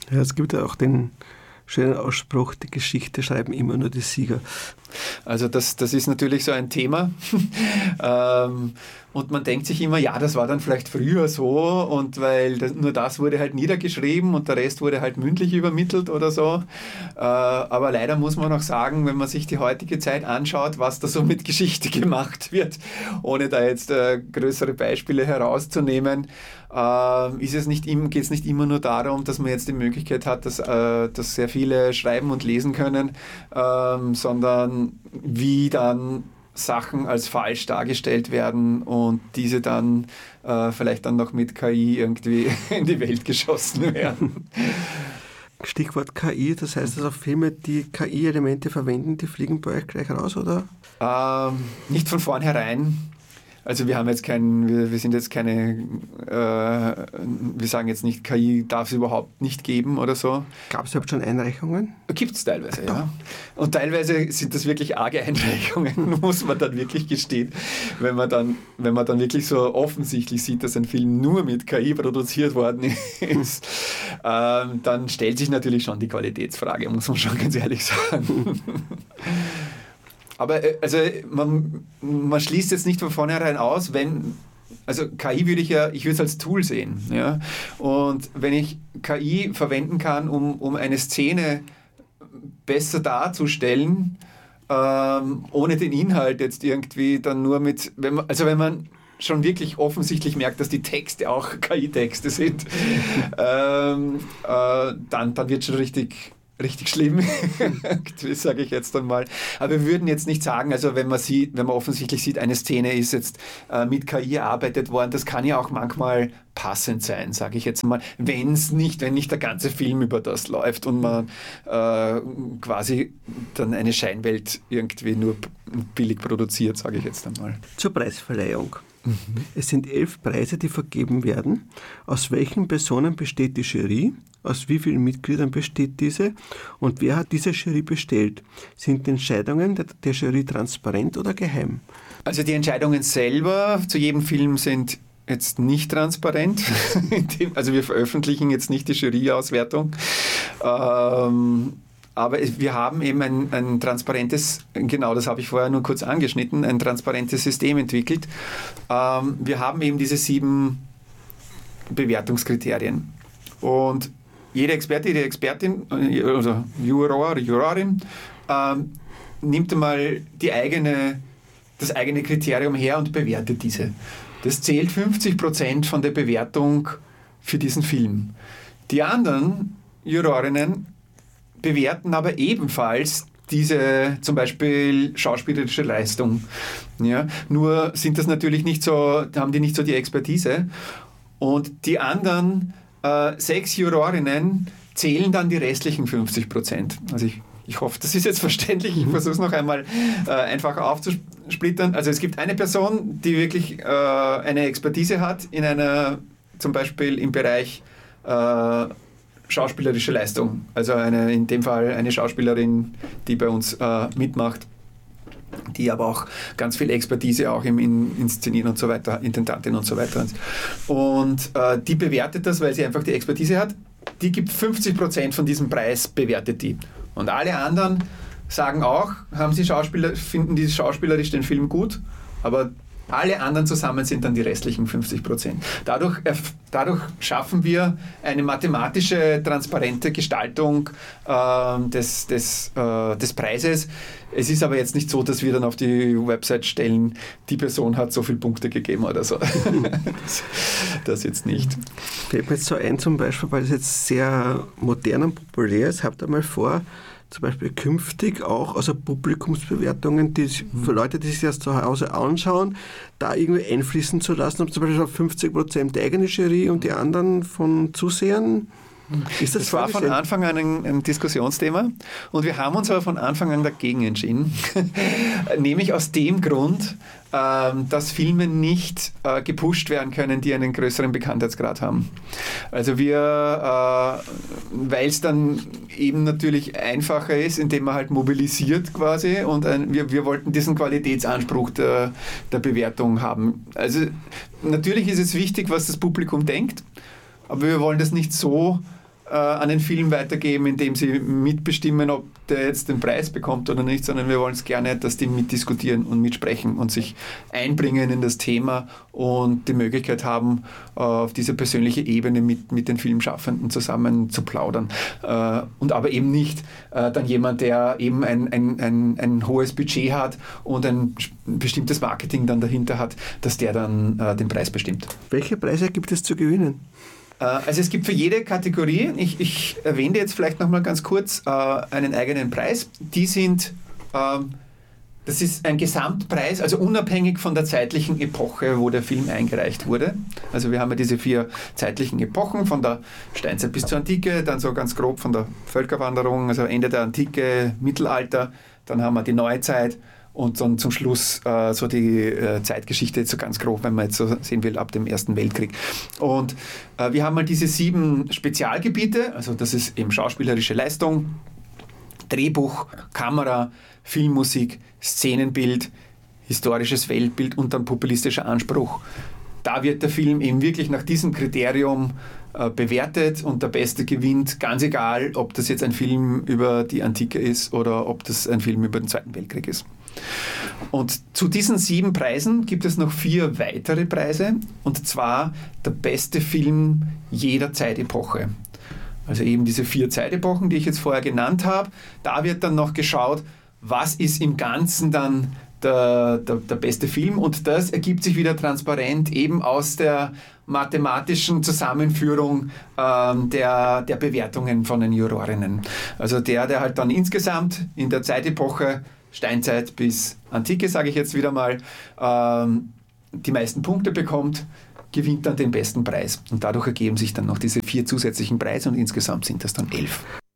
Ja, es gibt ja auch den schönen Ausspruch, die Geschichte schreiben immer nur die Sieger. Also das ist natürlich so ein Thema. Und man denkt sich immer, ja, das war dann vielleicht früher so, und weil nur das wurde halt niedergeschrieben und der Rest wurde halt mündlich übermittelt oder so. Aber leider muss man auch sagen, wenn man sich die heutige Zeit anschaut, was da so mit Geschichte gemacht wird, ohne da jetzt größere Beispiele herauszunehmen, geht es nicht immer nur darum, dass man jetzt die Möglichkeit hat, dass sehr viele schreiben und lesen können, sondern wie dann Sachen als falsch dargestellt werden und diese dann vielleicht dann noch mit KI irgendwie in die Welt geschossen werden. Stichwort KI, das heißt, dass auch Filme, die KI-Elemente verwenden, die fliegen bei euch gleich raus, oder? Nicht von vornherein. Also wir sind jetzt keine, wir sagen jetzt nicht, KI darf es überhaupt nicht geben oder so. Gab es überhaupt schon Einreichungen? Gibt es teilweise, ja. Und teilweise sind das wirklich arge Einreichungen, muss man dann wirklich gestehen. Wenn man dann wirklich so offensichtlich sieht, dass ein Film nur mit KI produziert worden ist, dann stellt sich natürlich schon die Qualitätsfrage, muss man schon ganz ehrlich sagen. Aber also man schließt jetzt nicht von vornherein aus, also KI würde ich es als Tool sehen. Ja? Und wenn ich KI verwenden kann, um eine Szene besser darzustellen, ohne den Inhalt jetzt irgendwie dann nur wenn man schon wirklich offensichtlich merkt, dass die Texte auch KI-Texte sind, dann wird es schon richtig schlimm, sage ich jetzt einmal. Aber wir würden jetzt nicht sagen, also wenn man offensichtlich sieht, eine Szene ist jetzt mit KI erarbeitet worden, das kann ja auch manchmal passend sein, sage ich jetzt mal, wenn nicht der ganze Film über das läuft und man quasi dann eine Scheinwelt irgendwie nur billig produziert, sage ich jetzt einmal. Zur Preisverleihung. Es sind 11 Preise, die vergeben werden. Aus welchen Personen besteht die Jury? Aus wie vielen Mitgliedern besteht diese? Und wer hat diese Jury bestellt? Sind die Entscheidungen der Jury transparent oder geheim? Also die Entscheidungen selber zu jedem Film sind jetzt nicht transparent. Also wir veröffentlichen jetzt nicht die Juryauswertung. Aber wir haben eben ein transparentes, genau das habe ich vorher nur kurz angeschnitten, ein transparentes System entwickelt. Wir haben eben diese 7 Bewertungskriterien. Und jeder Experte, jede Expertin, also Juror, Jurorin, nimmt einmal das eigene Kriterium her und bewertet diese. Das zählt 50% von der Bewertung für diesen Film. Die anderen Jurorinnen bewerten aber ebenfalls diese zum Beispiel schauspielerische Leistung. Ja, nur sind das natürlich haben die nicht so die Expertise. Und die anderen 6 Jurorinnen zählen dann die restlichen 50%. Also ich hoffe, das ist jetzt verständlich. Ich versuche es noch einmal einfach aufzusplittern. Also es gibt eine Person, die wirklich eine Expertise hat zum Beispiel im Bereich schauspielerische Leistung. Also in dem Fall eine Schauspielerin, die bei uns mitmacht, die aber auch ganz viel Expertise auch im Inszenieren und so weiter, Intendantin und so weiter. Und die bewertet das, weil sie einfach die Expertise hat. Die gibt 50% von diesem Preis, bewertet die. Und alle anderen sagen auch, finden die schauspielerisch den Film gut, aber alle anderen zusammen sind dann die restlichen 50%. Dadurch schaffen wir eine mathematische, transparente Gestaltung des Preises. Es ist aber jetzt nicht so, dass wir dann auf die Website stellen, die Person hat so viele Punkte gegeben oder so. Das jetzt nicht. Fällt mir jetzt so ein, zum Beispiel, weil es jetzt sehr modern und populär ist, habt ihr mal vor, zum Beispiel künftig auch, also Publikumsbewertungen, für Leute, die sich das zu Hause anschauen, da irgendwie einfließen zu lassen, zum Beispiel auf 50% die eigene Jury und die anderen von Zusehern? Das war von Anfang an ein Diskussionsthema und wir haben uns aber von Anfang an dagegen entschieden. Nämlich aus dem Grund, dass Filme nicht gepusht werden können, die einen größeren Bekanntheitsgrad haben. Also weil es dann eben natürlich einfacher ist, indem man halt mobilisiert quasi und wir wollten diesen Qualitätsanspruch der Bewertung haben. Also natürlich ist es wichtig, was das Publikum denkt, aber wir wollen das nicht so an den Film weitergeben, indem sie mitbestimmen, ob der jetzt den Preis bekommt oder nicht, sondern wir wollen es gerne, dass die mitdiskutieren und mitsprechen und sich einbringen in das Thema und die Möglichkeit haben, auf diese persönliche Ebene mit den Filmschaffenden zusammen zu plaudern. Und aber eben nicht dann jemand, der eben ein hohes Budget hat und ein bestimmtes Marketing dann dahinter hat, dass der dann den Preis bestimmt. Welche Preise gibt es zu gewinnen? Also es gibt für jede Kategorie, ich erwähne jetzt vielleicht nochmal ganz kurz, einen eigenen Preis. Die sind, das ist ein Gesamtpreis, also unabhängig von der zeitlichen Epoche, wo der Film eingereicht wurde. Also wir haben ja diese 4 zeitlichen Epochen, von der Steinzeit bis zur Antike, dann so ganz grob von der Völkerwanderung, also Ende der Antike, Mittelalter, dann haben wir die Neuzeit, und dann zum Schluss so die Zeitgeschichte, jetzt so ganz grob, wenn man jetzt so sehen will, ab dem Ersten Weltkrieg. Und wir haben mal diese 7 Spezialgebiete, also das ist eben schauspielerische Leistung, Drehbuch, Kamera, Filmmusik, Szenenbild, historisches Weltbild und dann populistischer Anspruch. Da wird der Film eben wirklich nach diesem Kriterium bewertet und der Beste gewinnt, ganz egal, ob das jetzt ein Film über die Antike ist oder ob das ein Film über den Zweiten Weltkrieg ist. Und zu diesen 7 Preisen gibt es noch 4 weitere Preise, und zwar der beste Film jeder Zeitepoche. Also eben diese 4 Zeitepochen, die ich jetzt vorher genannt habe. Da wird dann noch geschaut, was ist im Ganzen dann der beste Film, und das ergibt sich wieder transparent eben aus der mathematischen Zusammenführung der Bewertungen von den Jurorinnen. Also der halt dann insgesamt in der Zeitepoche Steinzeit bis Antike, sage ich jetzt wieder mal, die meisten Punkte bekommt, gewinnt dann den besten Preis. Und dadurch ergeben sich dann noch diese 4 zusätzlichen Preise und insgesamt sind das dann 11.